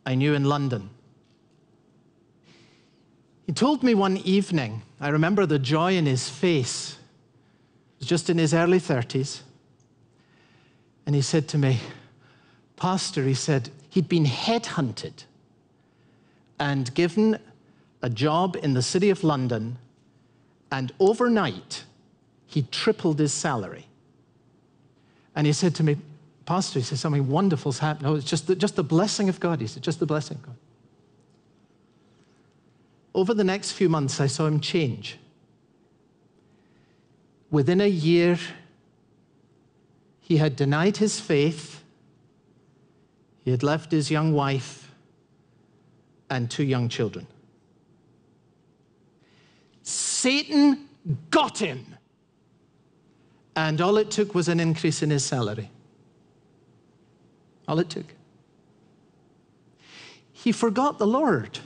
I knew in London. He told me one evening, I remember the joy in his face. He was just in his early 30s. And he said to me, Pastor, he said, he'd been headhunted and given a job in the city of London, and overnight, he tripled his salary. And he said to me, Pastor, he said, something wonderful's happened. No, it's just the blessing of God. He said, just the blessing of God. Over the next few months, I saw him change. Within a year, he had denied his faith. He had left his young wife and 2 young children. Satan got him. And all it took was an increase in his salary. All it took. He forgot the Lord.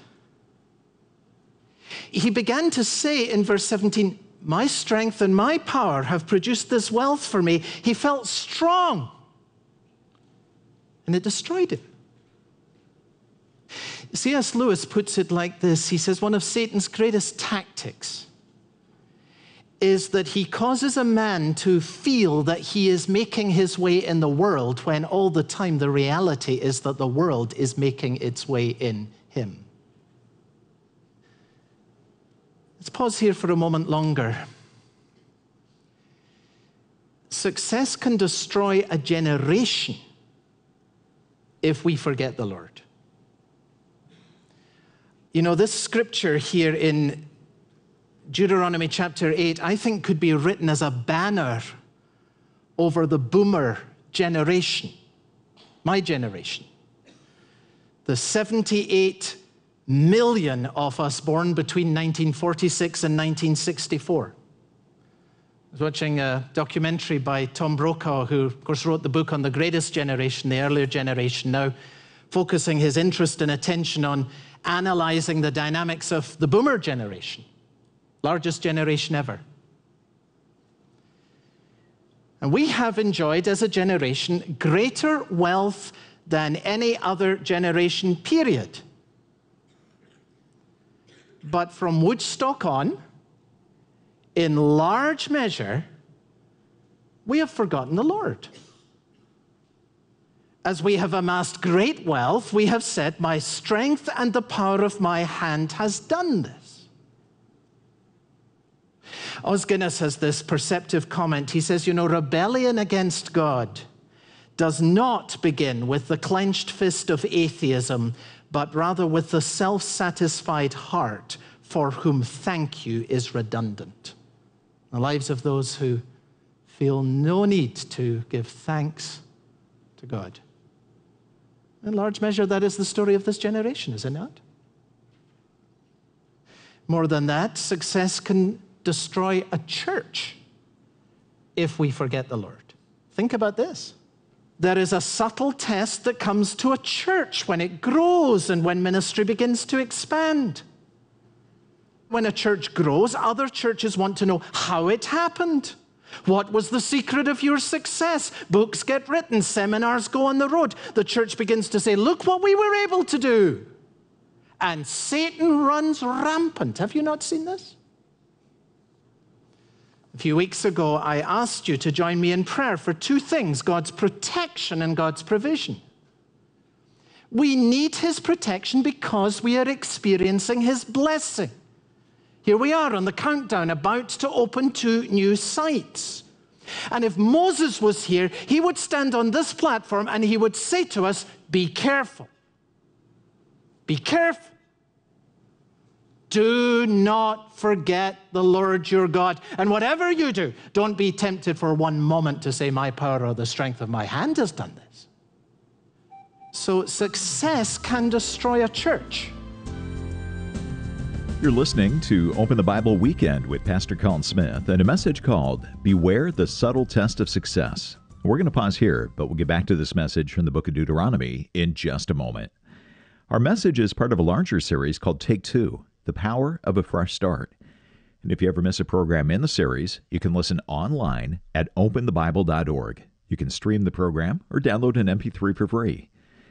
He began to say in verse 17, my strength and my power have produced this wealth for me. He felt strong. And it destroyed him. C.S. Lewis puts it like this. He says one of Satan's greatest tactics is that he causes a man to feel that he is making his way in the world when all the time the reality is that the world is making its way in him. Let's pause here for a moment longer. Success can destroy a generation if we forget the Lord. You know, this scripture here in Deuteronomy chapter 8, I think could be written as a banner over the boomer generation, my generation. The 78 million of us born between 1946 and 1964. I was watching a documentary by Tom Brokaw, who, of course, wrote the book on the greatest generation, the earlier generation, now focusing his interest and attention on analyzing the dynamics of the boomer generation. Largest generation ever. And we have enjoyed, as a generation, greater wealth than any other generation, period. But from Woodstock on, in large measure, we have forgotten the Lord. As we have amassed great wealth, we have said, my strength and the power of my hand has done this. Os Guinness has this perceptive comment. He says, you know, rebellion against God does not begin with the clenched fist of atheism, but rather with the self-satisfied heart for whom thank you is redundant. The lives of those who feel no need to give thanks to God. In large measure, that is the story of this generation, is it not? More than that, success can destroy a church if we forget the Lord. Think about this. There is a subtle test that comes to a church when it grows and when ministry begins to expand. When a church grows, other churches want to know how it happened. What was the secret of your success? Books get written, seminars go on the road. The church begins to say, look what we were able to do. And Satan runs rampant. Have you not seen this? A few weeks ago, I asked you to join me in prayer for 2 things, God's protection and God's provision. We need his protection because we are experiencing his blessing. Here we are on the countdown, about to open 2 new sites. And if Moses was here, he would stand on this platform and he would say to us, be careful. Be careful. Do not forget the Lord your God. And whatever you do, don't be tempted for one moment to say, my power or the strength of my hand has done this. So success can destroy a church. You're listening to Open the Bible Weekend with Pastor Colin Smith and a message called Beware the Subtle Test of Success. We're going to pause here, but we'll get back to this message from the book of Deuteronomy in just a moment. Our message is part of a larger series called Take Two, The Power of a Fresh Start. And if you ever miss a program in the series, you can listen online at openthebible.org. You can stream the program or download an MP3 for free.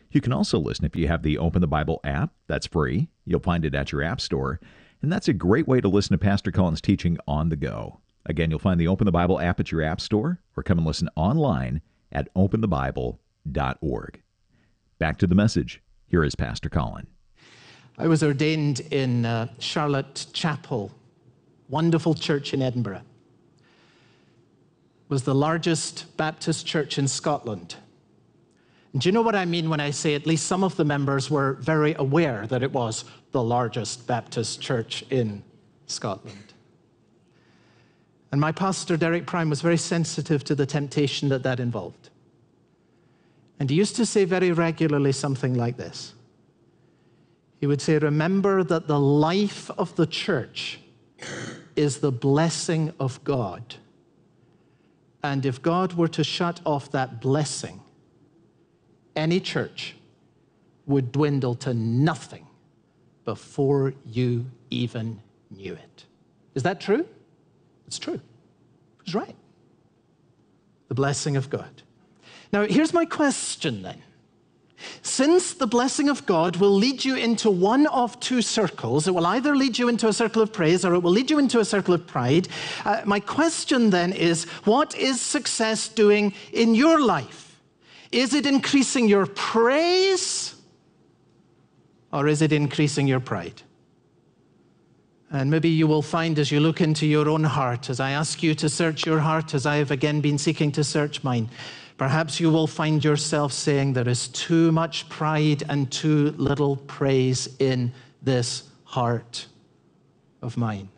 You can also listen if you have the Open the Bible app. That's free. You'll find it at your app store. And that's a great way to listen to Pastor Colin's teaching on the go. Again, you'll find the Open the Bible app at your app store, or come and listen online at openthebible.org. Back to the message. Here is Pastor Colin. I was ordained in Charlotte Chapel, wonderful church in Edinburgh. It was the largest Baptist church in Scotland. And do you know what I mean when I say at least some of the members were very aware that it was the largest Baptist church in Scotland? And my pastor, Derek Prime, was very sensitive to the temptation that involved. And he used to say very regularly something like this. He would say, remember that the life of the church is the blessing of God. And if God were to shut off that blessing, any church would dwindle to nothing before you even knew it. Is that true? It's true. He's right. The blessing of God. Now, here's my question then. Since the blessing of God will lead you into one of two circles, it will either lead you into a circle of praise or it will lead you into a circle of pride. My question then is, what is success doing in your life? Is it increasing your praise or is it increasing your pride? And maybe you will find as you look into your own heart, as I ask you to search your heart, as I have again been seeking to search mine, perhaps you will find yourself saying there is too much pride and too little praise in this heart of mine.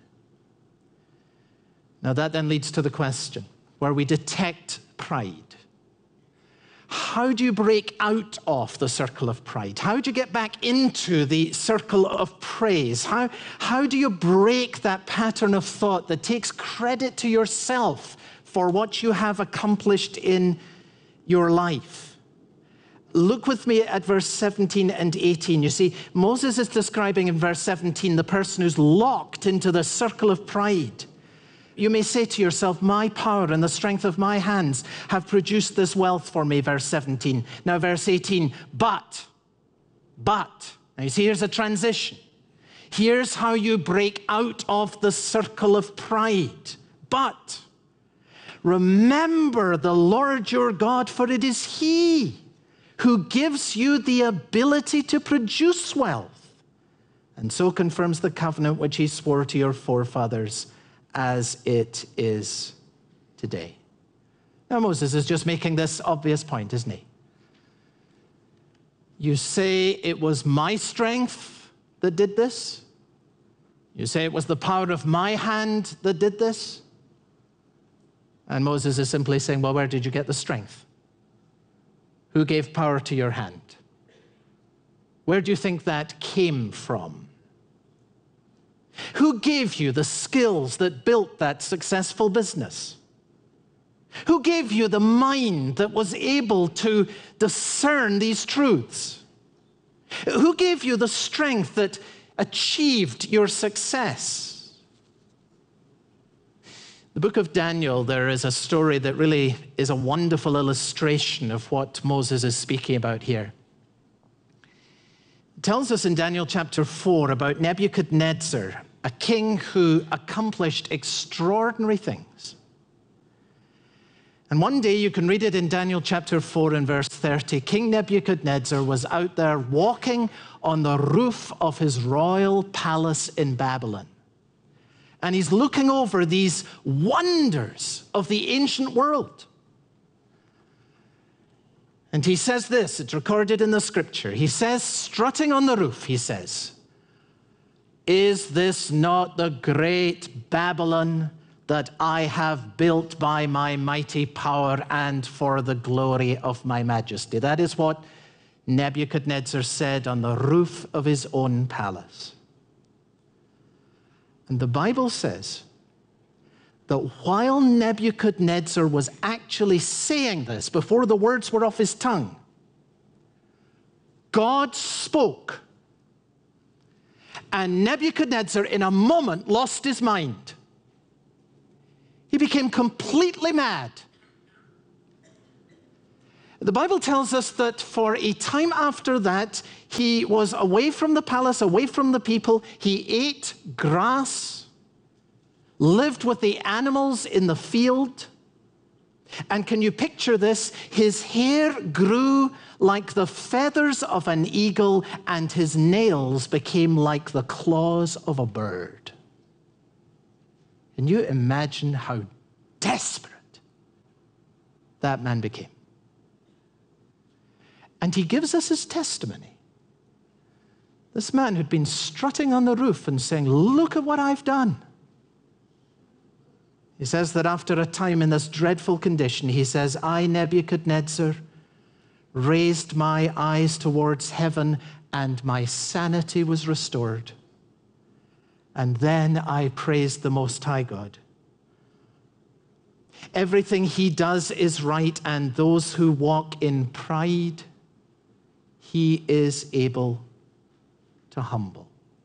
Now that then leads to the question, where we detect pride. How do you break out of the circle of pride? How do you get back into the circle of praise? How do you break that pattern of thought that takes credit to yourself for what you have accomplished in your life? Look with me at verse 17 and 18. You see, Moses is describing in verse 17 the person who's locked into the circle of pride. You may say to yourself, my power and the strength of my hands have produced this wealth for me, verse 17. Now, verse 18, but. Now, you see, here's a transition. Here's how you break out of the circle of pride. But remember the Lord your God, for it is He who gives you the ability to produce wealth, and so confirms the covenant which He swore to your forefathers, as it is today. Now, Moses is just making this obvious point, isn't he? You say it was my strength that did this. You say it was the power of my hand that did this. And Moses is simply saying, well, where did you get the strength? Who gave power to your hand? Where do you think that came from? Who gave you the skills that built that successful business? Who gave you the mind that was able to discern these truths? Who gave you the strength that achieved your success? The book of Daniel, there is a story that really is a wonderful illustration of what Moses is speaking about here. It tells us in Daniel chapter 4 about Nebuchadnezzar, a king who accomplished extraordinary things. And one day, you can read it in Daniel chapter 4 and verse 30, King Nebuchadnezzar was out there walking on the roof of his royal palace in Babylon. And he's looking over these wonders of the ancient world. And he says this, it's recorded in the scripture. He says, strutting on the roof, he says, is this not the great Babylon that I have built by my mighty power and for the glory of my majesty? That is what Nebuchadnezzar said on the roof of his own palace. And the Bible says that while Nebuchadnezzar was actually saying this, before the words were off his tongue, God spoke. And Nebuchadnezzar, in a moment, lost his mind. He became completely mad. The Bible tells us that for a time after that, he was away from the palace, away from the people. He ate grass, lived with the animals in the field. And can you picture this? His hair grew like the feathers of an eagle, and his nails became like the claws of a bird. Can you imagine how desperate that man became? And he gives us his testimony. This man who'd been strutting on the roof and saying, "Look at what I've done." He says that after a time in this dreadful condition, he says, "I, Nebuchadnezzar, raised my eyes towards heaven, and my sanity was restored. And then I praised the Most High God. Everything he does is right, and those who walk in pride, he is able to humble."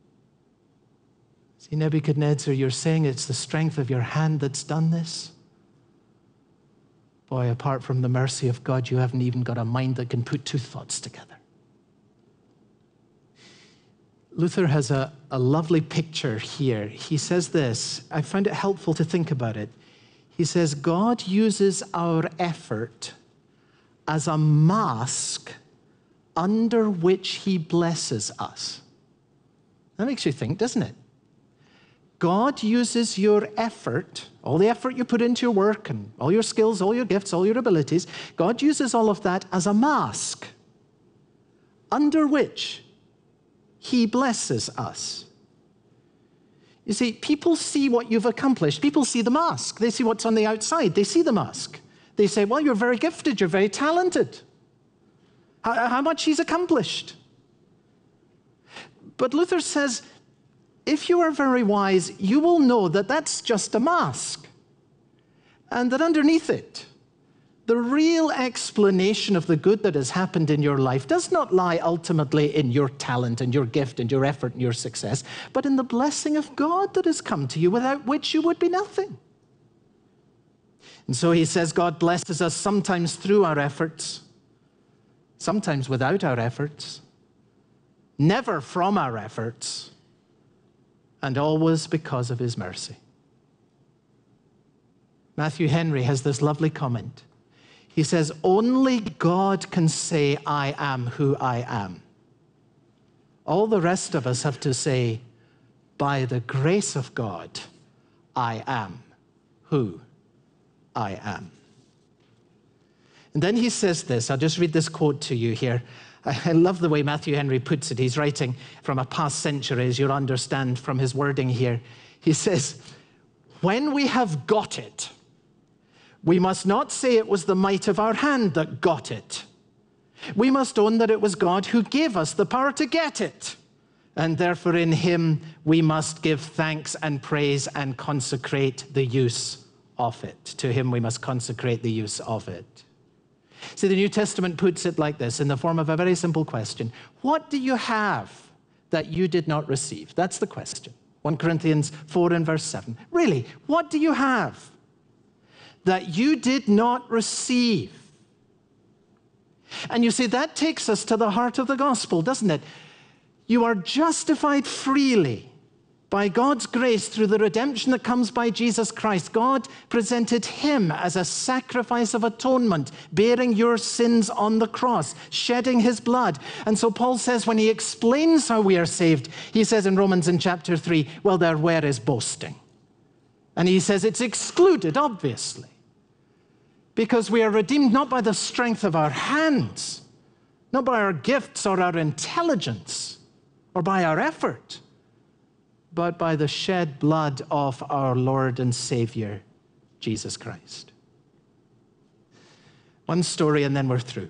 See, Nebuchadnezzar, you're saying it's the strength of your hand that's done this? Boy, apart from the mercy of God, you haven't even got a mind that can put two thoughts together. Luther has a lovely picture here. He says this, I find it helpful to think about it. He says, God uses our effort as a mask under which he blesses us. That makes you think, doesn't it? God uses your effort, all the effort you put into your work and all your skills, all your gifts, all your abilities, God uses all of that as a mask under which he blesses us. You see, people see what you've accomplished. People see the mask. They see what's on the outside. They see the mask. They say, well, you're very gifted. You're very talented. How much he's accomplished. But Luther says, if you are very wise, you will know that that's just a mask. And that underneath it, the real explanation of the good that has happened in your life does not lie ultimately in your talent and your gift and your effort and your success, but in the blessing of God that has come to you, without which you would be nothing. And so he says God blesses us sometimes through our efforts, sometimes without our efforts, never from our efforts, and always because of his mercy. Matthew Henry has this lovely comment. He says, only God can say, I am who I am. All the rest of us have to say, by the grace of God, I am who I am. And then he says this, I'll just read this quote to you here. I love the way Matthew Henry puts it. He's writing from a past century, as you'll understand from his wording here. He says, when we have got it, we must not say it was the might of our hand that got it. We must own that it was God who gave us the power to get it. And therefore in him we must give thanks and praise and consecrate the use of it. To him we must consecrate the use of it. See, the New Testament puts it like this in the form of a very simple question. What do you have that you did not receive? That's the question. 1 Corinthians 4 and verse 7. Really, what do you have that you did not receive? And you see, that takes us to the heart of the gospel, doesn't it? You are justified freely by God's grace through the redemption that comes by Jesus Christ. God presented him as a sacrifice of atonement, bearing your sins on the cross, shedding his blood. And so Paul says when he explains how we are saved, he says in Romans in chapter 3, well, there where is boasting? And he says it's excluded, obviously, because we are redeemed not by the strength of our hands, not by our gifts or our intelligence or by our effort, but by the shed blood of our Lord and Savior, Jesus Christ. One story and then we're through.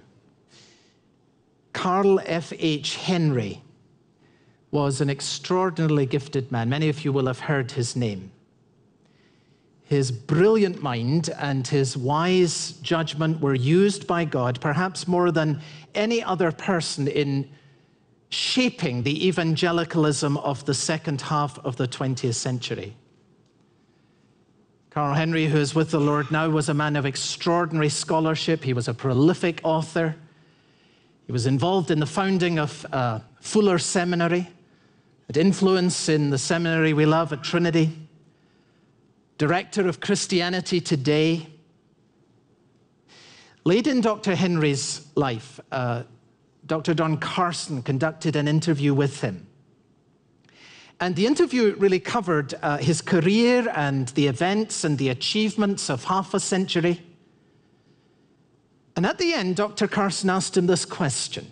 Carl F.H. Henry was an extraordinarily gifted man. Many of you will have heard his name. His brilliant mind and his wise judgment were used by God, perhaps more than any other person, in shaping the evangelicalism of the second half of the 20th century. Carl Henry, who is with the Lord now, was a man of extraordinary scholarship. He was a prolific author. He was involved in the founding of Fuller Seminary, had influence in the seminary we love at Trinity, director of Christianity Today. Late in Dr. Henry's life, Dr. Don Carson conducted an interview with him. And the interview really covered his career and the events and the achievements of half a century. And at the end, Dr. Carson asked him this question.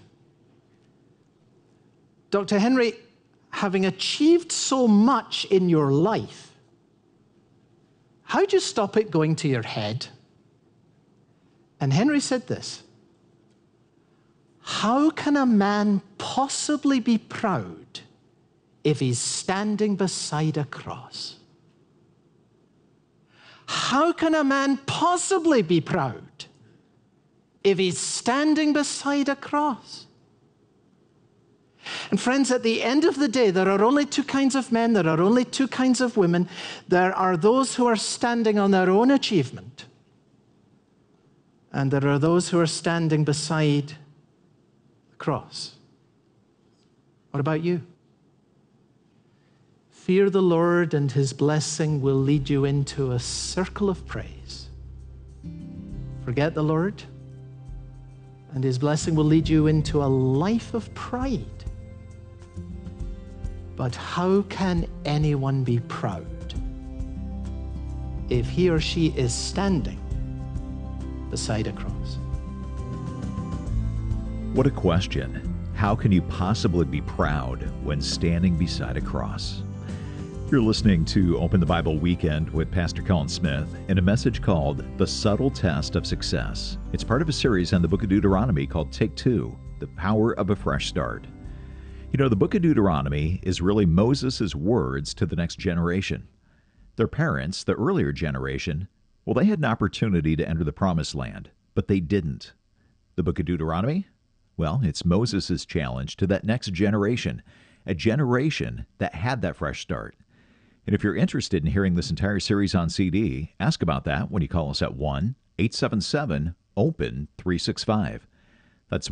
Dr. Henry, having achieved so much in your life, how'd you stop it going to your head? And Henry said this: how can a man possibly be proud if he's standing beside a cross? How can a man possibly be proud if he's standing beside a cross? And friends, at the end of the day, there are only two kinds of men, there are only two kinds of women. There are those who are standing on their own achievement, and there are those who are standing beside the cross. What about you? Fear the Lord, and his blessing will lead you into a circle of praise. Forget the Lord, and his blessing will lead you into a life of pride. But how can anyone be proud if he or she is standing beside a cross? What a question. How can you possibly be proud when standing beside a cross? You're listening to Open the Bible Weekend with Pastor Colin Smith in a message called The Subtle Test of Success. It's part of a series on the book of Deuteronomy called Take Two, The Power of a Fresh Start. You know, the book of Deuteronomy is really Moses' words to the next generation. Their parents, the earlier generation, well, they had an opportunity to enter the Promised Land, but they didn't. The book of Deuteronomy? Well, it's Moses' challenge to that next generation, a generation that had that fresh start. And if you're interested in hearing this entire series on CD, ask about that when you call us at 1-877-OPEN-365. That's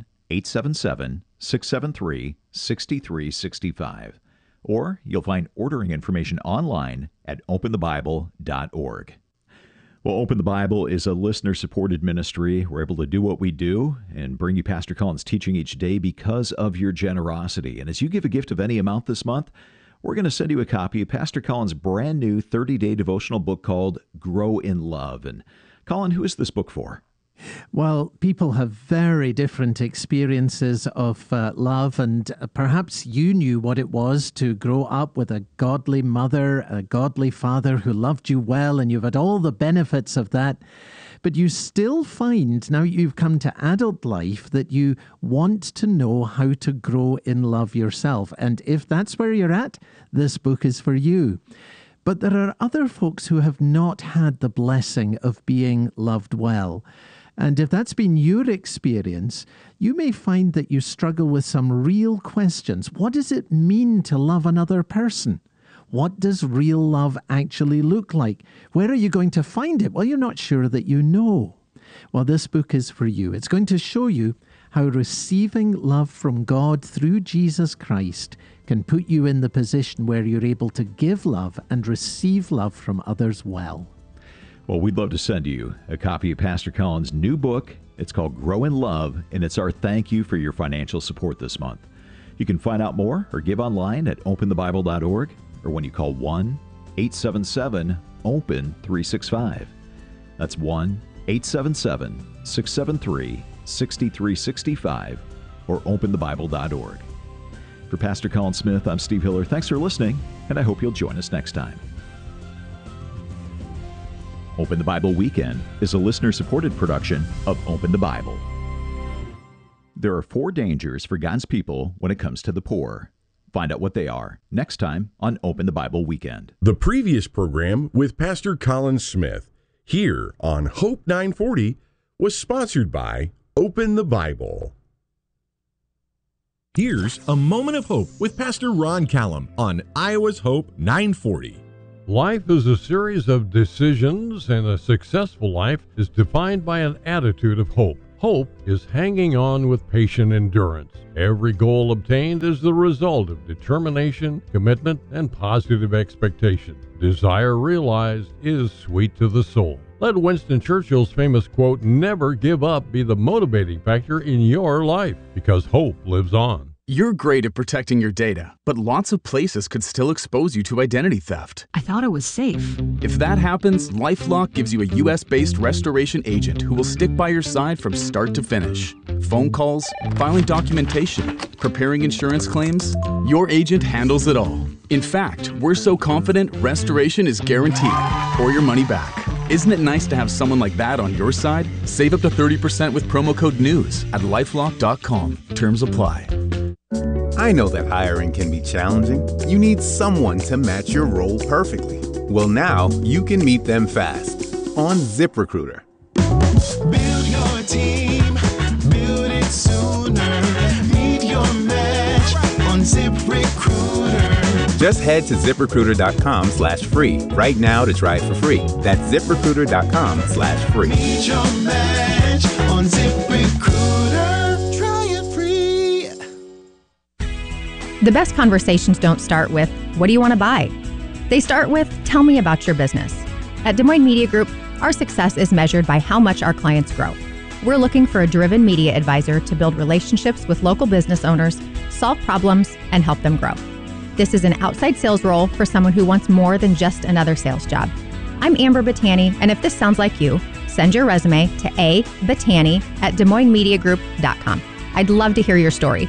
1-877-673-6365. Or you'll find ordering information online at openthebible.org. Well, Open the Bible is a listener-supported ministry. We're able to do what we do and bring you Pastor Colin's teaching each day because of your generosity. And as you give a gift of any amount this month, we're going to send you a copy of Pastor Colin's brand new 30-day devotional book called Grow in Love. And Colin, who is this book for? Well, people have very different experiences of love, and perhaps you knew what it was to grow up with a godly mother, a godly father who loved you well, and you've had all the benefits of that. But you still find, now you've come to adult life, that you want to know how to grow in love yourself. And if that's where you're at, this book is for you. But there are other folks who have not had the blessing of being loved well. And if that's been your experience, you may find that you struggle with some real questions. What does it mean to love another person? What does real love actually look like? Where are you going to find it? Well, you're not sure that you know. Well, this book is for you. It's going to show you how receiving love from God through Jesus Christ can put you in the position where you're able to give love and receive love from others well. Well, we'd love to send you a copy of Pastor Colin's new book. It's called Grow in Love, and it's our thank you for your financial support this month. You can find out more or give online at openthebible.org or when you call 1-877-OPEN-365. That's 1-877-673-6365 or openthebible.org. For Pastor Colin Smith, I'm Steve Hiller. Thanks for listening, and I hope you'll join us next time. Open the Bible Weekend is a listener-supported production of Open the Bible. There are 4 dangers for God's people when it comes to the poor. Find out what they are next time on Open the Bible Weekend. The previous program with Pastor Colin Smith here on Hope 940 was sponsored by Open the Bible. Here's a moment of hope with Pastor Ron Callum on Iowa's Hope 940. Life is a series of decisions, and a successful life is defined by an attitude of hope. Hope is hanging on with patient endurance. Every goal obtained is the result of determination, commitment, and positive expectation. Desire realized is sweet to the soul. Let Winston Churchill's famous quote, "Never give up," be the motivating factor in your life, because hope lives on. You're great at protecting your data, but lots of places could still expose you to identity theft. I thought it was safe. If that happens, LifeLock gives you a US-based restoration agent who will stick by your side from start to finish. Phone calls, filing documentation, preparing insurance claims, your agent handles it all. In fact, we're so confident restoration is guaranteed or your money back. Isn't it nice to have someone like that on your side? Save up to 30% with promo code NEWS at LifeLock.com. Terms apply. I know that hiring can be challenging. You need someone to match your role perfectly. Well, now you can meet them fast on ZipRecruiter. Build your team, build it sooner. Meet your match on ZipRecruiter. Just head to ZipRecruiter.com/free right now to try it for free. That's ZipRecruiter.com/free. Meet your match on ZipRecruiter. Try it free. The best conversations don't start with, "What do you want to buy?" They start with, "Tell me about your business." At Des Moines Media Group, our success is measured by how much our clients grow. We're looking for a driven media advisor to build relationships with local business owners, solve problems, and help them grow. This is an outside sales role for someone who wants more than just another sales job. I'm Amber Battani, and if this sounds like you, send your resume to abattani@DesMoinesMediaGroup.com. I'd love to hear your story.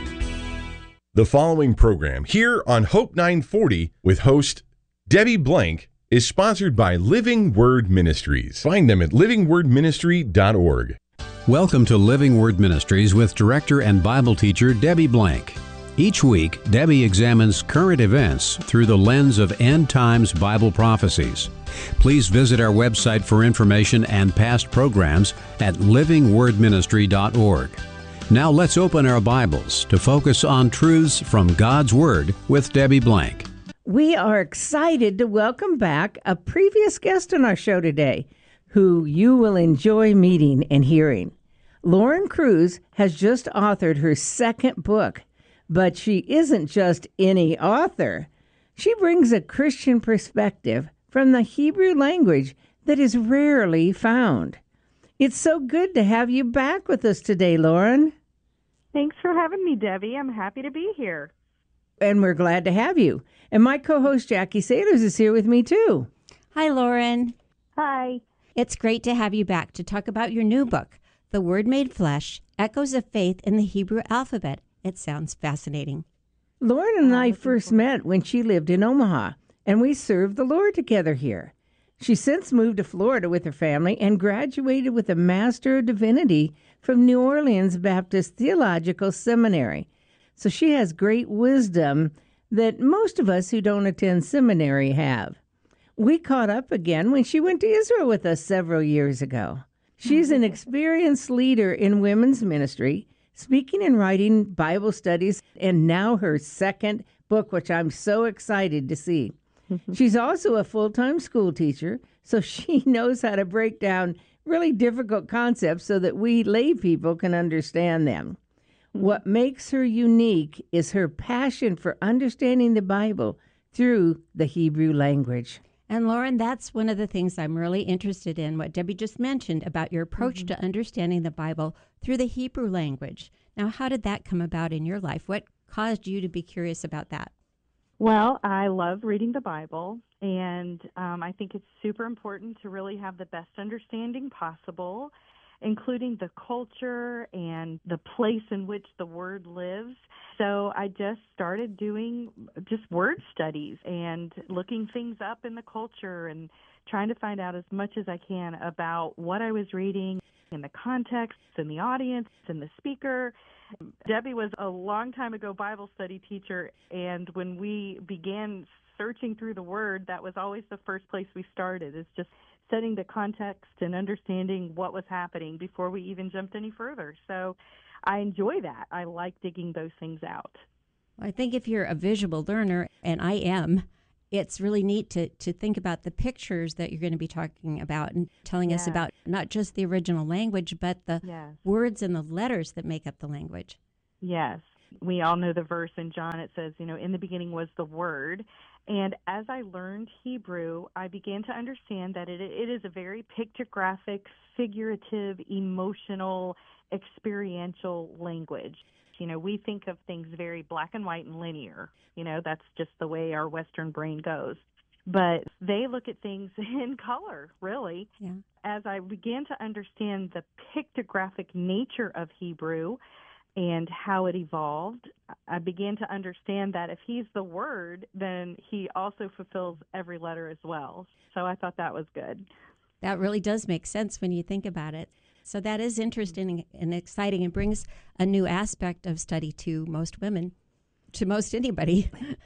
The following program here on Hope 940 with host Debbie Blank is sponsored by Living Word Ministries. Find them at livingwordministry.org. Welcome to Living Word Ministries with director and Bible teacher Debbie Blank. Each week, Debbie examines current events through the lens of end times Bible prophecies. Please visit our website for information and past programs at livingwordministry.org. Now let's open our Bibles to focus on truths from God's Word with Debbie Blank. We are excited to welcome back a previous guest on our show today, who you will enjoy meeting and hearing. Lauren Cruz has just authored her second book, but she isn't just any author. She brings a Christian perspective from the Hebrew language that is rarely found. It's so good to have you back with us today, Lauren. Thanks for having me, Debbie. I'm happy to be here. And we're glad to have you. And my co-host, Jackie Sailors, is here with me, too. Hi, Lauren. Hi. It's great to have you back to talk about your new book, The Word Made Flesh, Echoes of Faith in the Hebrew Alphabet. It sounds fascinating. Lauren and I first met when she lived in Omaha, and we served the Lord together here. She since moved to Florida with her family and graduated with a Master of Divinity from New Orleans Baptist Theological Seminary. So she has great wisdom that most of us who don't attend seminary have. We caught up again when she went to Israel with us several years ago. She's an experienced leader in women's ministry, speaking and writing Bible studies, and now her second book, which I'm so excited to see. She's also a full-time school teacher, so she knows how to break down really difficult concepts so that we lay people can understand them. What makes her unique is her passion for understanding the Bible through the Hebrew language. And Lauren, that's one of the things I'm really interested in, what Debbie just mentioned about your approach to understanding the Bible through the Hebrew language. Now, how did that come about in your life? What caused you to be curious about that? Well, I love reading the Bible, and I think it's super important to really have the best understanding possible, including the culture and the place in which the Word lives. So I just started doing just word studies and looking things up in the culture and trying to find out as much as I can about what I was reading and the context and the audience and the speaker. Debbie was a long time ago Bible study teacher, and when we began searching through the Word, that was always the first place we started, is just setting the context and understanding what was happening before we even jumped any further. So I enjoy that. I like digging those things out. I think if you're a visual learner, and I am, it's really neat to think about the pictures that you're going to be talking about and telling us about not just the original language, but the words and the letters that make up the language. Yes. We all know the verse in John. It says, in the beginning was the Word. And as I learned Hebrew, I began to understand that it is a very pictographic, figurative, emotional, experiential language. We think of things very black and white and linear. That's just the way our Western brain goes. But they look at things in color, really. Yeah. As I began to understand the pictographic nature of Hebrew and how it evolved, I began to understand that if he's the Word, then he also fulfills every letter as well. So I thought that was good. That really does make sense when you think about it. So that is interesting and exciting and brings a new aspect of study to most women, to most anybody.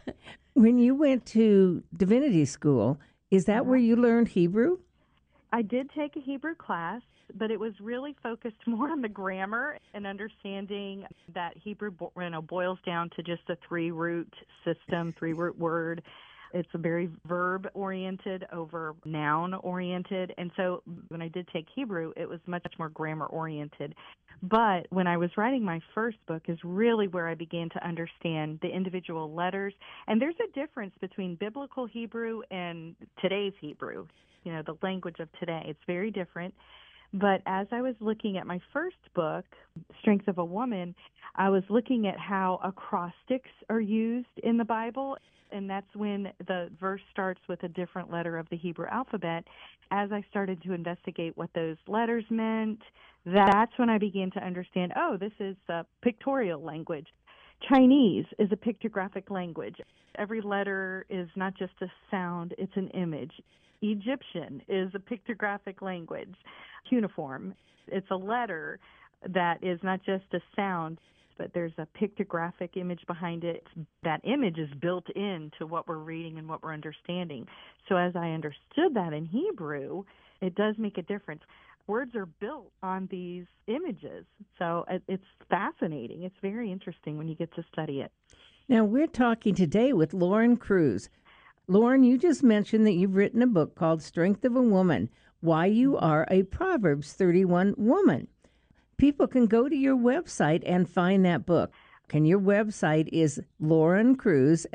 When you went to divinity school, is that where you learned Hebrew? I did take a Hebrew class, but it was really focused more on the grammar and understanding that Hebrew boils down to just a three-root system, three-root word. It's a very verb-oriented over noun-oriented. And so when I did take Hebrew, it was much more grammar-oriented. But when I was writing my first book is really where I began to understand the individual letters. And there's a difference between biblical Hebrew and today's Hebrew, the language of today. It's very different. But as I was looking at my first book, Strength of a Woman, I was looking at how acrostics are used in the Bible. And that's when the verse starts with a different letter of the Hebrew alphabet. As I started to investigate what those letters meant, that's when I began to understand, this is a pictorial language. Chinese is a pictographic language. Every letter is not just a sound, it's an image. Egyptian is a pictographic language. Cuneiform, it's a letter that is not just a sound, but there's a pictographic image behind it. That image is built into what we're reading and what we're understanding. So as I understood that in Hebrew, it does make a difference. Words are built on these images. So it's fascinating. It's very interesting when you get to study it. Now, we're talking today with Lauren Cruz. Lauren, you just mentioned that you've written a book called Strength of a Woman, Why You Are a Proverbs 31 Woman. People can go to your website and find that book. And your website is Lauren Cruz,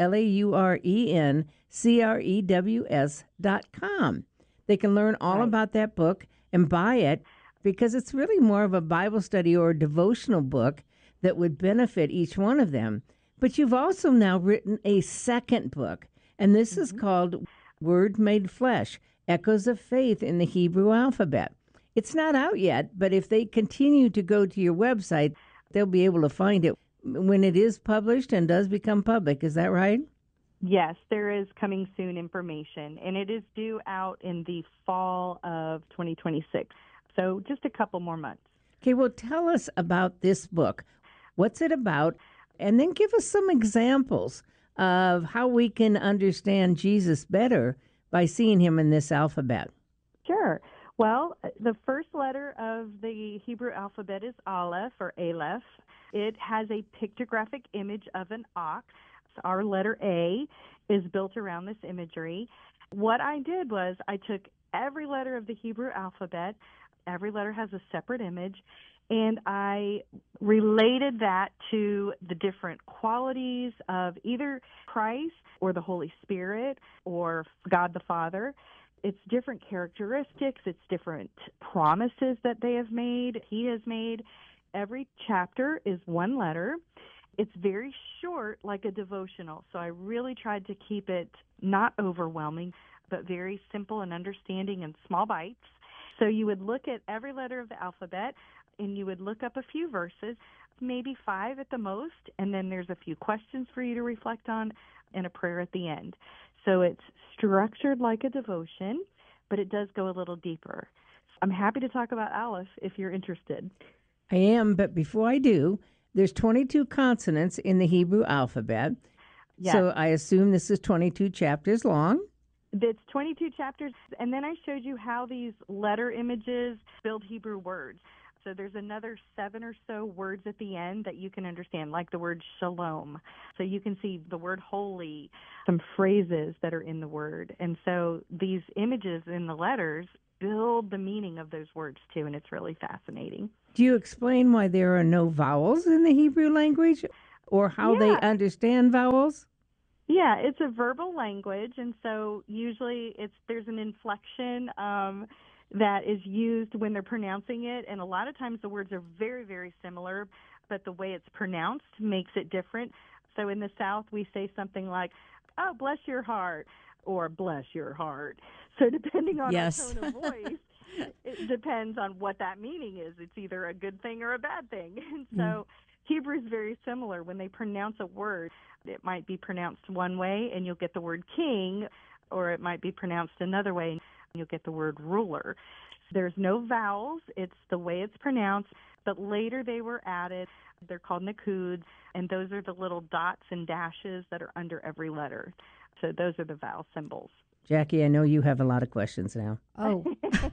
LaurenCrews.com. They can learn all about that book and buy it because it's really more of a Bible study or a devotional book that would benefit each one of them. But you've also now written a second book, and this is called Word Made Flesh, Echoes of Faith in the Hebrew Alphabet. It's not out yet, but if they continue to go to your website, they'll be able to find it when it is published and does become public. Is that right? Yes, there is coming soon information, and it is due out in the fall of 2026. So just a couple more months. Okay, well, tell us about this book. What's it about? And then give us some examples of how we can understand Jesus better by seeing him in this alphabet. Sure. Well, the first letter of the Hebrew alphabet is Aleph or Aleph. It has a pictographic image of an ox. Our letter A is built around this imagery. What I did was I took every letter of the Hebrew alphabet, every letter has a separate image, and I related that to the different qualities of either Christ or the Holy Spirit or God the Father. It's different characteristics. It's different promises that they have made, he has made. Every chapter is one letter. It's very short, like a devotional. So I really tried to keep it not overwhelming, but very simple and understanding in small bites. So you would look at every letter of the alphabet, and you would look up a few verses, maybe 5 at the most, and then there's a few questions for you to reflect on and a prayer at the end. So it's structured like a devotion, but it does go a little deeper. I'm happy to talk about Aleph if you're interested. I am, but before I do, there's 22 consonants in the Hebrew alphabet. Yes. So I assume this is 22 chapters long. It's 22 chapters, and then I showed you how these letter images build Hebrew words. So there's another 7 or so words at the end that you can understand, like the word shalom. So you can see the word holy, some phrases that are in the word. And so these images in the letters build the meaning of those words too, and it's really fascinating. Do you explain why there are no vowels in the Hebrew language or how they understand vowels? Yeah, it's a verbal language, and so usually there's an inflection that is used when they're pronouncing it, and a lot of times the words are very, very similar, but the way it's pronounced makes it different. So in the South, we say something like, oh, bless your heart, or bless your heart. So depending on our tone of voice, it depends on what that meaning is. It's either a good thing or a bad thing. And so Hebrew is very similar. When they pronounce a word, it might be pronounced one way, and you'll get the word king, or it might be pronounced another way, and you'll get the word ruler. There's no vowels. It's the way it's pronounced, but later they were added. They're called nakuds, and those are the little dots and dashes that are under every letter. So those are the vowel symbols. Jackie, I know you have a lot of questions now. Oh,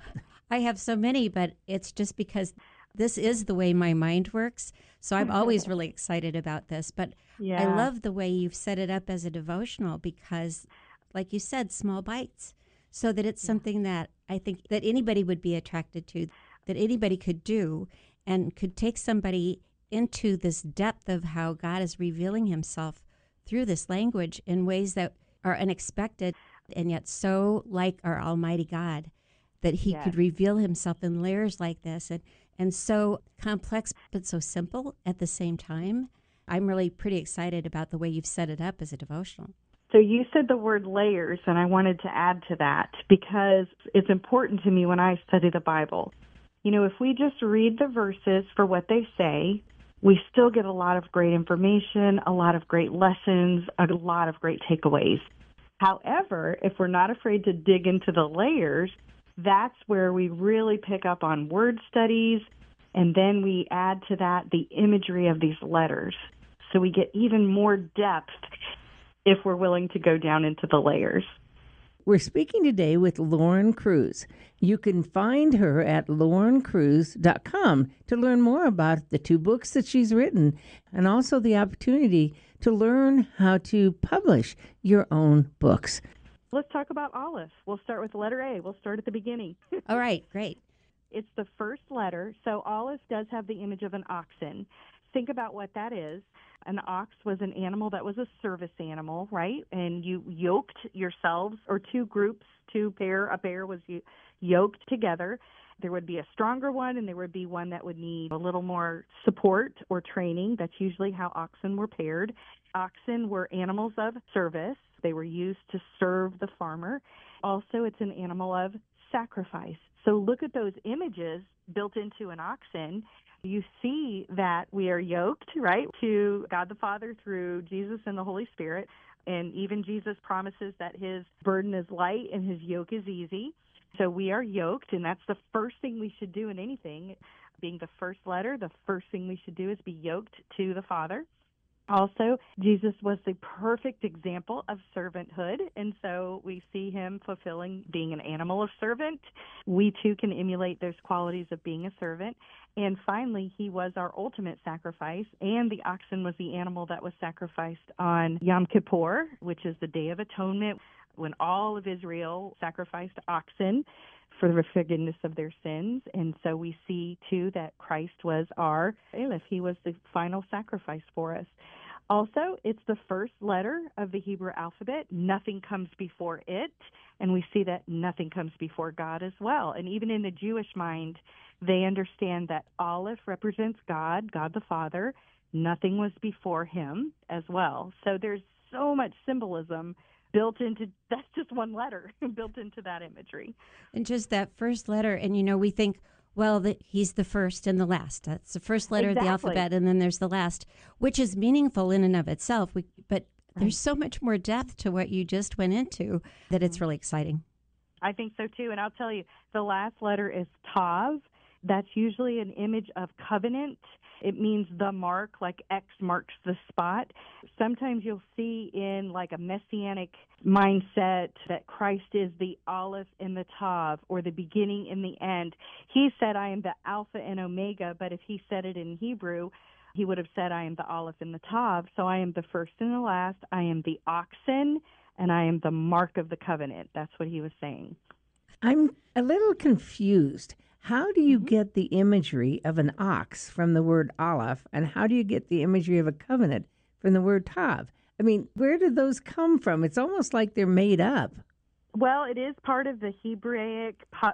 I have so many, but it's just because this is the way my mind works. So I'm always really excited about this. But I love the way you've set it up as a devotional because, like you said, small bites, so that it's something that I think that anybody would be attracted to, that anybody could do and could take somebody into this depth of how God is revealing himself through this language in ways that are unexpected and yet so like our Almighty God, that he could reveal himself in layers like this and so complex but so simple at the same time. I'm really pretty excited about the way you've set it up as a devotional. So you said the word layers, and I wanted to add to that because it's important to me when I study the Bible. You know, if we just read the verses for what they say, we still get a lot of great information, a lot of great lessons, a lot of great takeaways. However, if we're not afraid to dig into the layers, that's where we really pick up on word studies, and then we add to that the imagery of these letters. So we get even more depth if we're willing to go down into the layers. We're speaking today with Lauren Cruz. You can find her at laurencruz.com to learn more about the 2 books that she's written and also the opportunity to learn how to publish your own books. Let's talk about Aleph. We'll start with the letter A. We'll start at the beginning. All right, great. It's the first letter. So Aleph does have the image of an oxen. Think about what that is. An ox was an animal that was a service animal, right? And you yoked yourselves, or 2 groups, a pair was yoked together. There would be a stronger one, and there would be one that would need a little more support or training. That's usually how oxen were paired. Oxen were animals of service. They were used to serve the farmer. Also, it's an animal of sacrifice. So look at those images built into an oxen. You see that we are yoked, right, to God the Father through Jesus and the Holy Spirit. And even Jesus promises that his burden is light and his yoke is easy. So we are yoked, and that's the first thing we should do in anything. Being the first letter, the first thing we should do is be yoked to the Father. Also, Jesus was the perfect example of servanthood, and so we see him fulfilling being an animal of servant. We, too, can emulate those qualities of being a servant. And finally, he was our ultimate sacrifice, and the oxen was the animal that was sacrificed on Yom Kippur, which is the Day of Atonement, when all of Israel sacrificed oxen for the forgiveness of their sins. And so we see, too, that Christ was our Aleph. He was the final sacrifice for us. Also, it's the first letter of the Hebrew alphabet. Nothing comes before it, and we see that nothing comes before God as well. And even in the Jewish mind, they understand that Aleph represents God, God the Father. Nothing was before him as well. So there's so much symbolism built into, that's just one letter, built into that imagery. And just that first letter, and we think, well, he's the first and the last. That's the first letter of the alphabet, and then there's the last, which is meaningful in and of itself. But there's so much more depth to what you just went into that it's really exciting. I think so, too. And I'll tell you, the last letter is Tav. That's usually an image of covenant. It means the mark, like X marks the spot. Sometimes you'll see in like a messianic mindset that Christ is the Aleph and the Tav, or the beginning and the end. He said, I am the Alpha and Omega, but if he said it in Hebrew, he would have said, I am the Aleph and the Tav. So I am the first and the last. I am the oxen, and I am the mark of the covenant. That's what he was saying. I'm a little confused. How do you get the imagery of an ox from the word Aleph, and how do you get the imagery of a covenant from the word Tav? I mean, where did those come from? It's almost like they're made up. Well, it is part of the Hebraic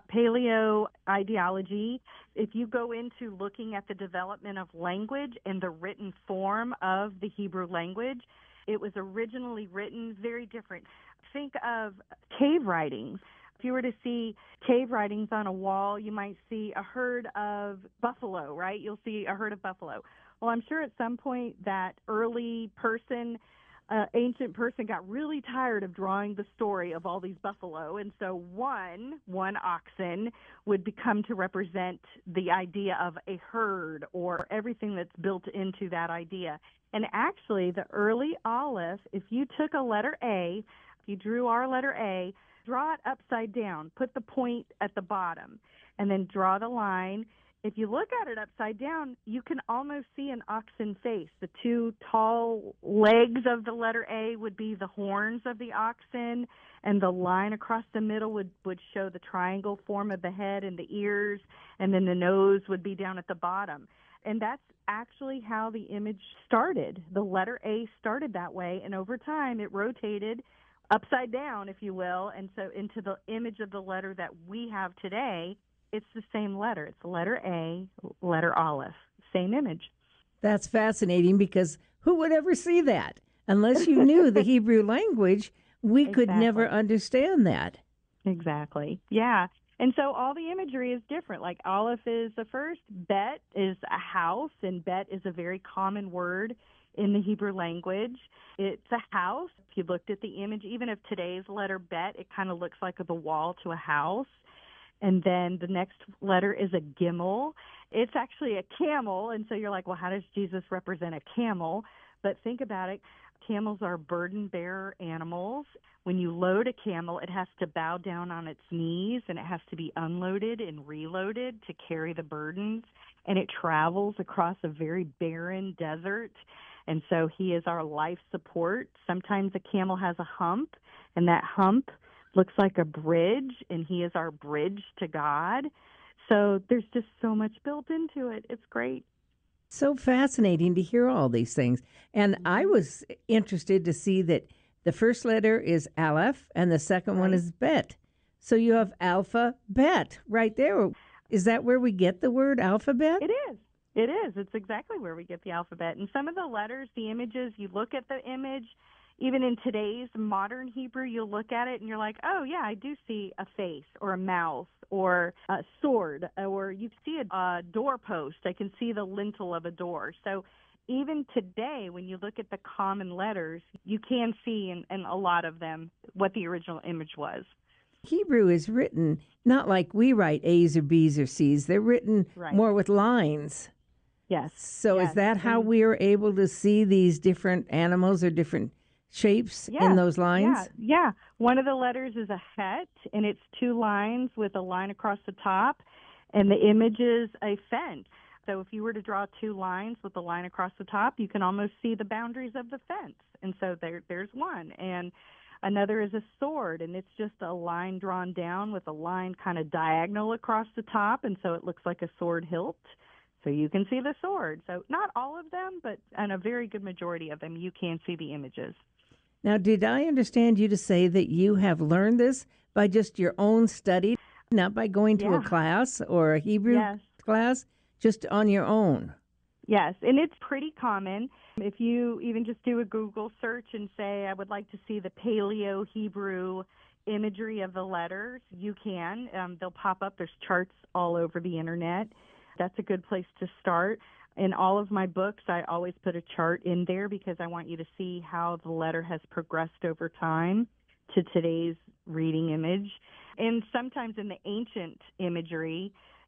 paleo ideology. If you go into looking at the development of language and the written form of the Hebrew language, it was originally written very different. Think of cave writings. If you were to see cave writings on a wall, you might see a herd of buffalo, right? You'll see a herd of buffalo. Well, I'm sure at some point that early person, ancient person, got really tired of drawing the story of all these buffalo, and so one oxen would become to represent the idea of a herd or everything that's built into that idea. And actually, the early Aleph, if you took a letter A, if you drew our letter A, draw it upside down, put the point at the bottom, and then draw the line. If you look at it upside down, you can almost see an oxen face. The two tall legs of the letter A would be the horns of the oxen, and the line across the middle would show the triangle form of the head and the ears, and then the nose would be down at the bottom. And that's actually how the image started. The letter A started that way, and over time it rotated upside down, if you will, and so into the image of the letter that we have today. It's the same letter. It's letter A, letter Aleph, same image. That's fascinating, because who would ever see that? Unless you knew the Hebrew language, we could never understand that. Exactly. Yeah. And so all the imagery is different. Like Aleph is the first, Bet is a house, and Bet is a very common word in the Hebrew language. It's a house. If you looked at the image, even of today's letter Bet, it kind of looks like the wall to a house. And then the next letter is a Gimel. It's actually a camel, and so you're like, well, how does Jesus represent a camel? But think about it. Camels are burden-bearer animals. When you load a camel, it has to bow down on its knees, and it has to be unloaded and reloaded to carry the burdens. And it travels across a very barren desert. And so he is our life support. Sometimes a camel has a hump, and that hump looks like a bridge, and he is our bridge to God. So there's just so much built into it. It's great. So fascinating to hear all these things. And I was interested to see that the first letter is Aleph and the second one is Bet. So you have alphabet right there. Is that where we get the word alphabet? It is. It is. It's exactly where we get the alphabet. And some of the letters, the images, you look at the image, even in today's modern Hebrew, you'll look at it and you're like, oh, yeah, I do see a face or a mouth or a sword, or you see a doorpost. I can see the lintel of a door. So even today, when you look at the common letters, you can see in a lot of them what the original image was. Hebrew is written not like we write A's or B's or C's. They're written more with lines. Yes. So is that how we are able to see these different animals or different shapes in those lines? Yeah. One of the letters is a het, and it's two lines with a line across the top, and the image is a fence. So if you were to draw two lines with a line across the top, you can almost see the boundaries of the fence. And so there's one. And another is a sword, and it's just a line drawn down with a line kind of diagonal across the top, and so it looks like a sword hilt. So you can see the sword. So not all of them, but in a very good majority of them, you can see the images. Now, did I understand you to say that you have learned this by just your own study, not by going to a class or a Hebrew class, just on your own? Yes, and it's pretty common. If you even just do a Google search and say, I would like to see the Paleo-Hebrew imagery of the letters, you can. They'll pop up. There's charts all over the Internet. That's a good place to start. In all of my books, I always put a chart in there because I want you to see how the letter has progressed over time to today's reading image. And sometimes in the ancient imagery,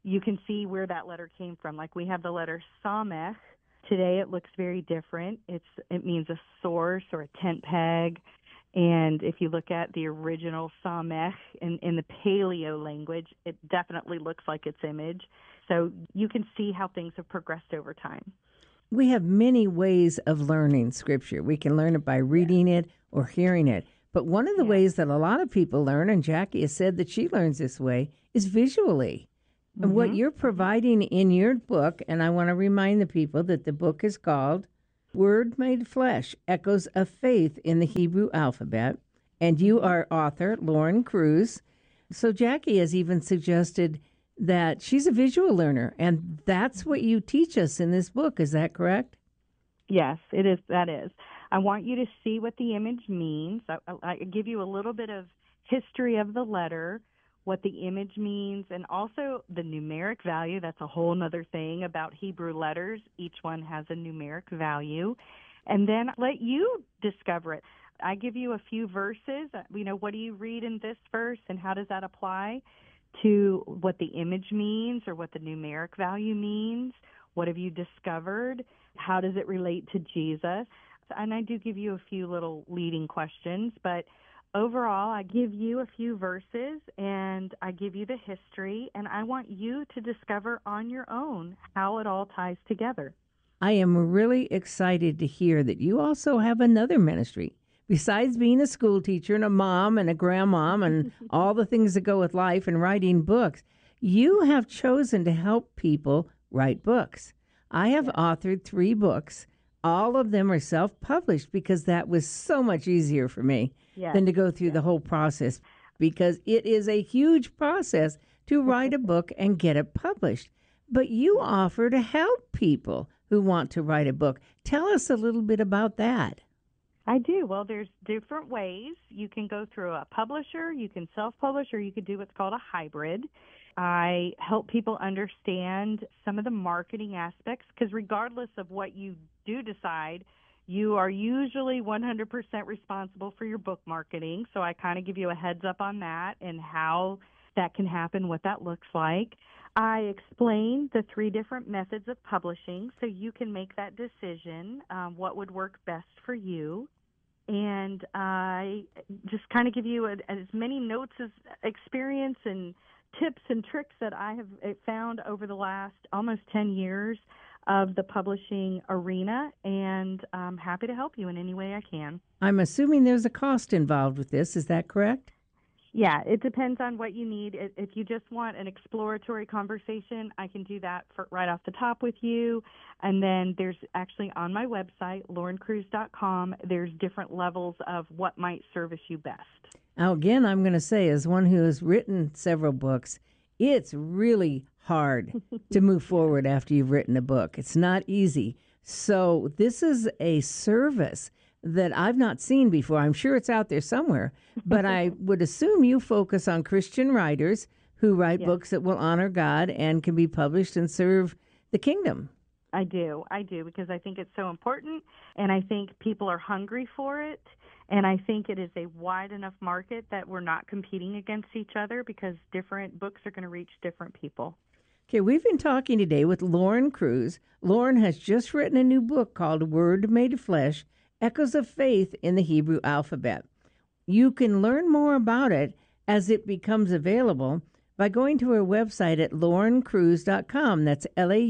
you can see where that letter came from. Like we have the letter Samech. Today it looks very different. It means a source or a tent peg. And if you look at the original Samech in the Paleo language, it definitely looks like its image. So you can see how things have progressed over time. We have many ways of learning Scripture. We can learn it by reading it or hearing it. But one of the ways that a lot of people learn, and Jackie has said that she learns this way, is visually. And what you're providing in your book, and I want to remind the people that the book is called Word Made Flesh, Echoes of Faith in the Hebrew Alphabet, and you are author Lauren Cruz. So Jackie has even suggested that she's a visual learner, and that's what you teach us in this book. Is that correct? Yes, it is. That is. I want you to see what the image means. I give you a little bit of history of the letter, what the image means, and also the numeric value. That's a whole other thing about Hebrew letters. Each one has a numeric value. And then let you discover it. I give you a few verses. What do you read in this verse, and how does that apply to what the image means or what the numeric value means? What have you discovered? How does it relate to Jesus? And I do give you a few little leading questions, but overall, I give you a few verses and I give you the history, and I want you to discover on your own how it all ties together. I am really excited to hear that you also have another ministry. Besides being a school teacher and a mom and a grandmom and all the things that go with life and writing books, you have chosen to help people write books. I have authored 3 books. All of them are self-published because that was so much easier for me than to go through the whole process, because it is a huge process to write a book and get it published. But you offer to help people who want to write a book. Tell us a little bit about that. I do. Well, there's different ways. You can go through a publisher, you can self-publish, or you could do what's called a hybrid. I help people understand some of the marketing aspects, because regardless of what you do decide, you are usually 100% responsible for your book marketing. So I kind of give you a heads up on that and how that can happen, what that looks like. I explain the 3 different methods of publishing so you can make that decision, what would work best for you. And I just kind of give you as many notes as experience and tips and tricks that I have found over the last almost 10 years of the publishing arena, and I'm happy to help you in any way I can. I'm assuming there's a cost involved with this. Is that correct? Yeah, it depends on what you need. If you just want an exploratory conversation, I can do that right off the top with you. And then there's actually on my website, laurencruz.com, there's different levels of what might service you best. Now, again, I'm going to say, as one who has written several books, it's really hard to move forward after you've written a book. It's not easy. So this is a service that I've not seen before. I'm sure it's out there somewhere, but I would assume you focus on Christian writers who write books that will honor God and can be published and serve the kingdom. I do, because I think it's so important, and I think people are hungry for it, and I think it is a wide enough market that we're not competing against each other, because different books are going to reach different people. Okay, we've been talking today with Lauren Cruz. Lauren has just written a new book called Word Made Flesh, Echoes of Faith in the Hebrew Alphabet. You can learn more about it as it becomes available by going to her website at laurencrews.com. That's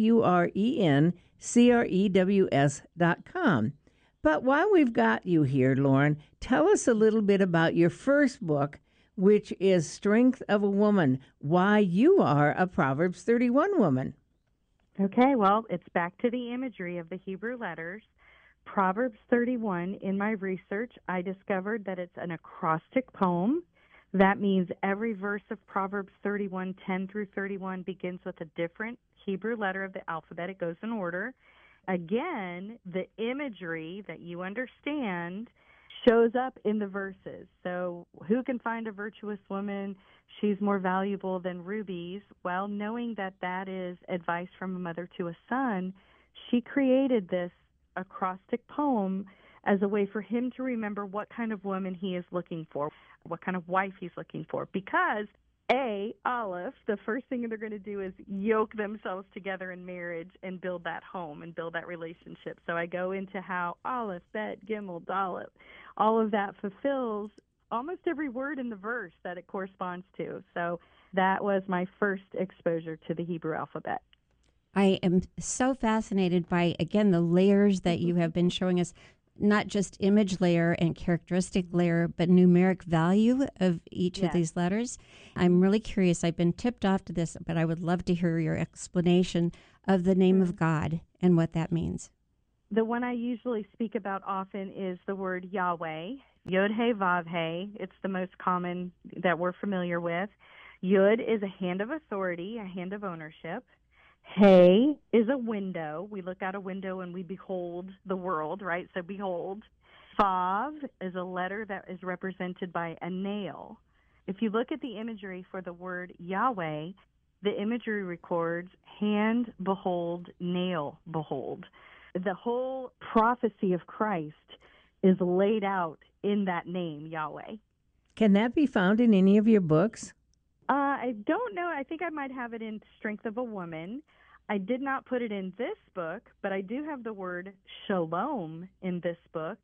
LaurenCrews.com. But while we've got you here, Lauren, tell us a little bit about your first book, which is Strength of a Woman, why you are a Proverbs 31 woman. Okay, well, it's back to the imagery of the Hebrew letters. Proverbs 31, in my research, I discovered that it's an acrostic poem. That means every verse of Proverbs 31, 10 through 31 begins with a different Hebrew letter of the alphabet. It goes in order. Again, the imagery that you understand shows up in the verses. So who can find a virtuous woman? She's more valuable than rubies. Well, knowing that that is advice from a mother to a son, she created this acrostic poem as a way for him to remember what kind of woman he is looking for, what kind of wife he's looking for. Because Aleph, the first thing they're going to do is yoke themselves together in marriage and build that home and build that relationship. So I go into how Aleph, Bet, Gimel, Dalet, all of that fulfills almost every word in the verse that it corresponds to. So that was my first exposure to the Hebrew alphabet. I am so fascinated by, again, the layers that you have been showing us, not just image layer and characteristic layer, but numeric value of each of these letters. I'm really curious. I've been tipped off to this, but I would love to hear your explanation of the name of God and what that means. The one I usually speak about often is the word Yahweh, Yod-He, Vav-He. It's the most common that we're familiar with. Yod is a hand of authority, a hand of ownership. He is a window. We look out a window and we behold the world, right? So behold. Vav is a letter that is represented by a nail. If you look at the imagery for the word Yahweh, the imagery records hand, behold, nail, behold. The whole prophecy of Christ is laid out in that name, Yahweh. Can that be found in any of your books? I don't know. I think I might have it in Strength of a Woman. I did not put it in this book, but I do have the word shalom in this book.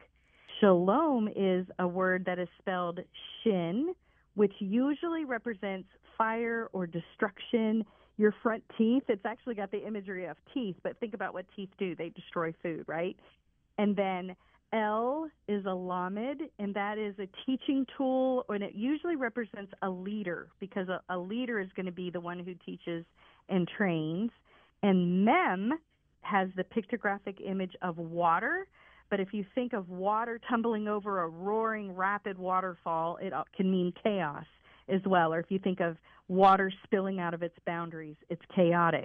Shalom is a word that is spelled shin, which usually represents fire or destruction. Your front teeth, it's actually got the imagery of teeth, but think about what teeth do. They destroy food, right? And then El is a lamed, and that is a teaching tool, and it usually represents a leader, because a leader is going to be the one who teaches and trains. And Mem has the pictographic image of water, but if you think of water tumbling over a roaring, rapid waterfall, it can mean chaos as well. Or if you think of water spilling out of its boundaries, it's chaotic.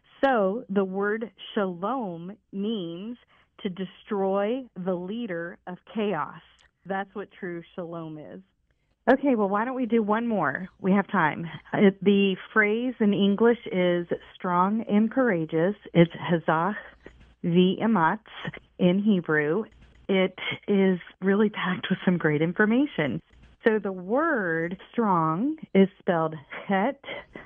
So the word shalom means to destroy the leader of chaos. That's what true shalom is. Okay, well, why don't we do one more? We have time. The phrase in English is strong and courageous. It's hazach v'ematz in Hebrew. It is really packed with some great information. So the word strong is spelled het,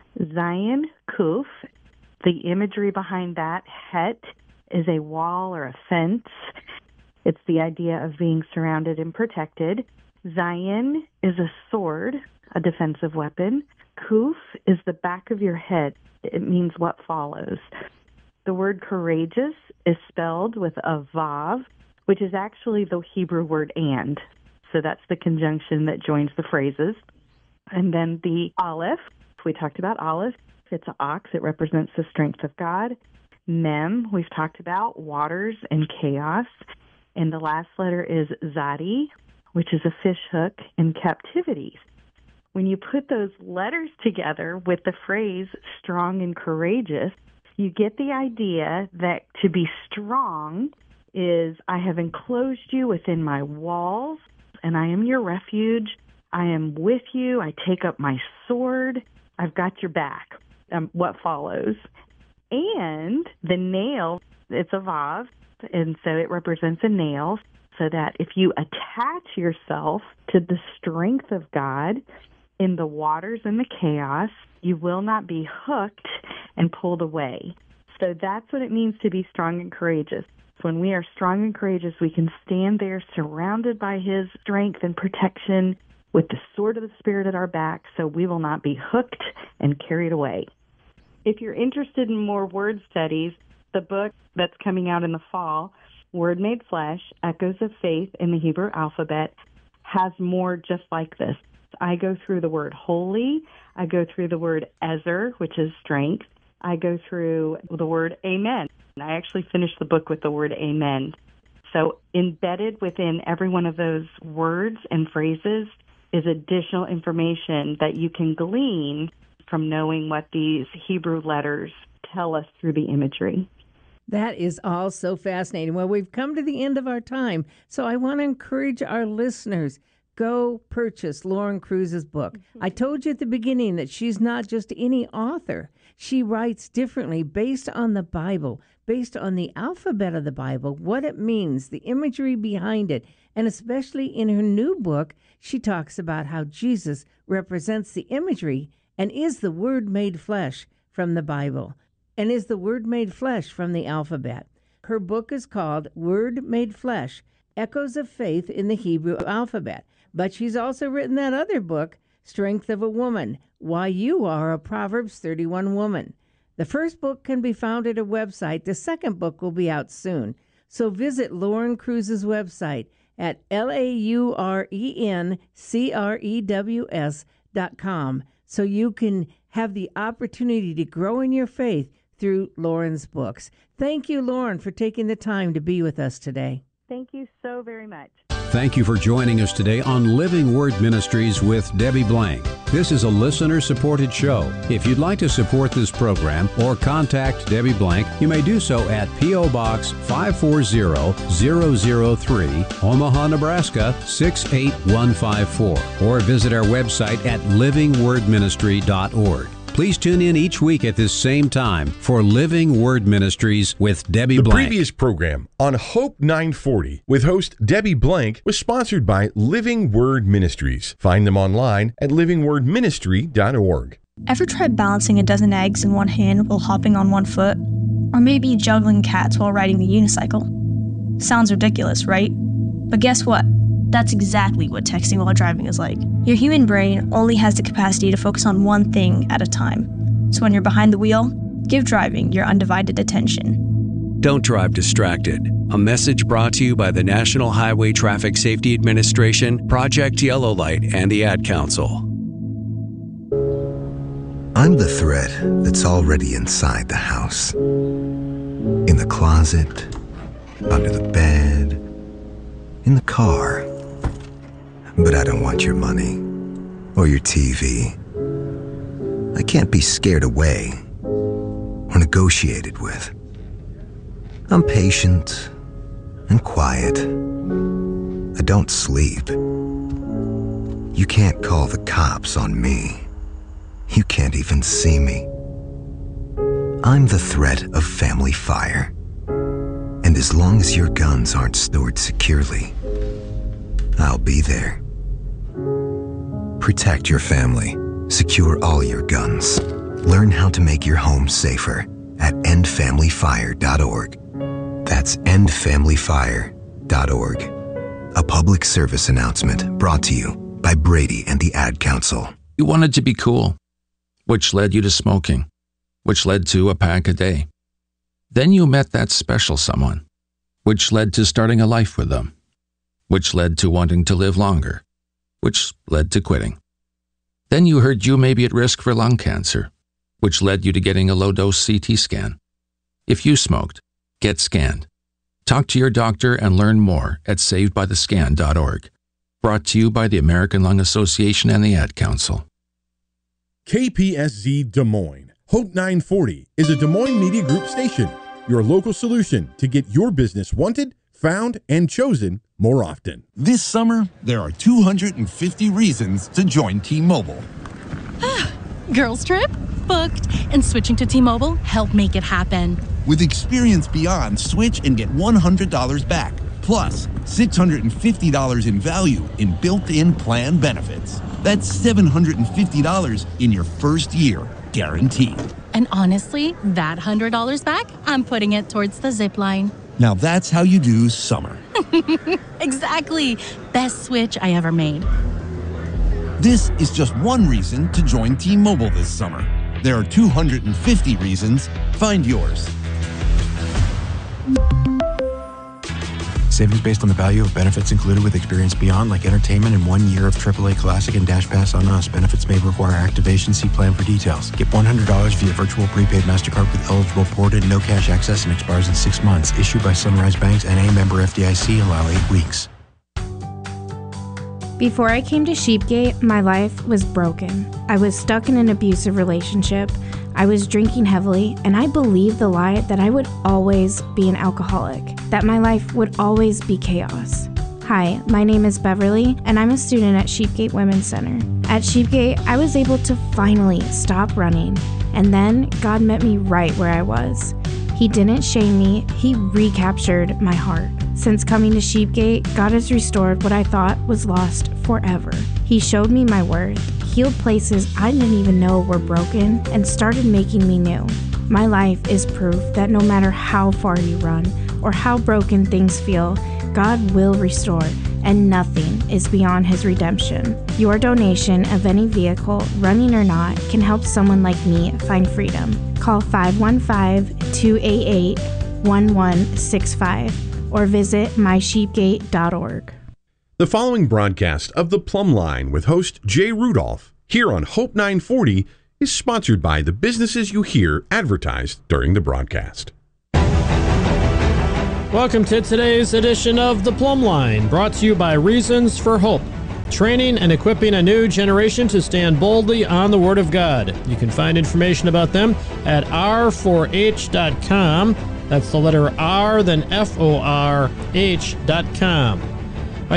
zayin, kuf. The imagery behind that, het, is a wall or a fence. It's the idea of being surrounded and protected. Zayin is a sword, a defensive weapon. Kuf is the back of your head. It means what follows. The word courageous is spelled with a vav, which is actually the Hebrew word and. So that's the conjunction that joins the phrases. And then the aleph, we talked about aleph. It's an ox. It represents the strength of God. Mem, we've talked about waters and chaos. And the last letter is zadi, which is a fish hook in captivity. When you put those letters together with the phrase strong and courageous, you get the idea that to be strong is I have enclosed you within my walls, and I am your refuge. I am with you. I take up my sword. I've got your back. What follows? And the nail, it's a vav, and so it represents a nail, so that if you attach yourself to the strength of God in the waters and the chaos, you will not be hooked and pulled away. So that's what it means to be strong and courageous. When we are strong and courageous, we can stand there surrounded by His strength and protection with the sword of the Spirit at our back, so we will not be hooked and carried away. If you're interested in more word studies, the book that's coming out in the fall, Word Made Flesh, Echoes of Faith in the Hebrew Alphabet, has more just like this. I go through the word holy. I go through the word ezer, which is strength. I go through the word amen. I actually finished the book with the word amen. So embedded within every one of those words and phrases is additional information that you can glean from knowing what these Hebrew letters tell us through the imagery. That is all so fascinating. Well, we've come to the end of our time, so I want to encourage our listeners, go purchase Lauren Cruz's book. I told you at the beginning that she's not just any author. She writes differently based on the Bible, based on the alphabet of the Bible, what it means, the imagery behind it. And especially in her new book, she talks about how Jesus represents the imagery And is the Word made flesh from the Bible? And is the Word made flesh from the alphabet? Her book is called Word Made Flesh, Echoes of Faith in the Hebrew Alphabet. But she's also written that other book, Strength of a Woman, Why You Are a Proverbs 31 Woman. The first book can be found at her website. The second book will be out soon. So visit Lauren Cruz's website at LaurenCrews.com so you can have the opportunity to grow in your faith through Lauren's books. Thank you, Lauren, for taking the time to be with us today. Thank you so very much. Thank you for joining us today on Living Word Ministries with Debbie Blank. This is a listener-supported show. If you'd like to support this program or contact Debbie Blank, you may do so at P.O. Box 540003, Omaha, Nebraska 68154, or visit our website at livingwordministry.org. Please tune in each week at this same time for Living Word Ministries with Debbie Blank. The previous program on Hope 940 with host Debbie Blank was sponsored by Living Word Ministries. Find them online at livingwordministry.org. Ever tried balancing a dozen eggs in one hand while hopping on one foot? Or maybe juggling cats while riding the unicycle? Sounds ridiculous, right? But guess what? That's exactly what texting while driving is like. Your human brain only has the capacity to focus on one thing at a time. So when you're behind the wheel, give driving your undivided attention. Don't drive distracted. A message brought to you by the National Highway Traffic Safety Administration, Project Yellow Light, and the Ad Council. I'm the thread that's already inside the house. In the closet, under the bed, in the car. But I don't want your money or your TV. I can't be scared away or negotiated with. I'm patient and quiet. I don't sleep. You can't call the cops on me. You can't even see me. I'm the threat of family fire. And as long as your guns aren't stored securely, I'll be there. Protect your family. Secure all your guns. Learn how to make your home safer at endfamilyfire.org. That's endfamilyfire.org. A public service announcement brought to you by Brady and the Ad Council. You wanted to be cool, which led you to smoking, which led to a pack a day. Then you met that special someone, which led to starting a life with them, which led to wanting to live longer, which led to quitting. Then you heard you may be at risk for lung cancer, which led you to getting a low-dose CT scan. If you smoked, get scanned. Talk to your doctor and learn more at savedbythescan.org. Brought to you by the American Lung Association and the Ad Council. KPSZ Des Moines. Hope 940 is a Des Moines Media Group station, your local solution to get your business wanted, found, and chosen more often. This summer, there are 250 reasons to join T-Mobile. Girls trip? Booked. And switching to T-Mobile helped make it happen. With Experience Beyond, switch and get $100 back, plus $650 in value in built-in plan benefits. That's $750 in your first year, guaranteed. And honestly, that $100 back, I'm putting it towards the zip line. Now that's how you do summer. Exactly. Best switch I ever made. This is just one reason to join T-Mobile this summer. There are 250 reasons. Find yours. Savings based on the value of benefits included with Experience Beyond, like entertainment and 1 year of AAA Classic and Dash Pass on us. Benefits may require activation. See plan for details. Get $100 via virtual prepaid MasterCard with eligible ported, no cash access, and expires in 6 months. Issued by Sunrise Banks, N.A. member FDIC. Allow 8 weeks. Before I came to Sheepgate, my life was broken. I was stuck in an abusive relationship. I was drinking heavily, and I believed the lie that I would always be an alcoholic, that my life would always be chaos. Hi, my name is Beverly, and I'm a student at Sheepgate Women's Center. At Sheepgate, I was able to finally stop running, and then God met me right where I was. He didn't shame me, He recaptured my heart. Since coming to Sheepgate, God has restored what I thought was lost forever. He showed me my worth. healed places I didn't even know were broken, and started making me new. My life is proof that no matter how far you run or how broken things feel, God will restore, and nothing is beyond His redemption. Your donation of any vehicle, running or not, can help someone like me find freedom. Call 515-288-1165 or visit mysheepgate.org. The following broadcast of The Plumb Line with host Jay Rudolph here on Hope 940 is sponsored by the businesses you hear advertised during the broadcast. Welcome to today's edition of The Plumb Line, brought to you by Reasons for Hope, training and equipping a new generation to stand boldly on the Word of God. You can find information about them at r4h.com. That's the letter R, then FORH.com.